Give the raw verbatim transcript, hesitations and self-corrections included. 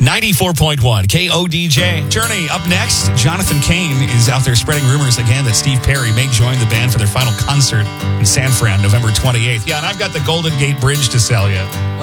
ninety-four point one K O D J. Journey up next. Jonathan Cain is out there spreading rumors again that Steve Perry may join the band for their final concert in San Fran, November twenty-eighth. Yeah, and I've got the Golden Gate Bridge to sell you.